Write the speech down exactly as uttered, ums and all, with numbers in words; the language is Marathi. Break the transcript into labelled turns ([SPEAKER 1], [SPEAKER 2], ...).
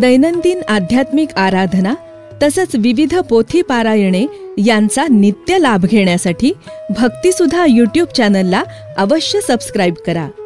[SPEAKER 1] दैनंदिन आध्यात्मिक आराधना तसंच विविध पोथी पारायणे यांचा नित्य लाभ घेण्यासाठी भक्तिसुधा यूट्यूब चॅनलला अवश्य सबस्क्राईब करा.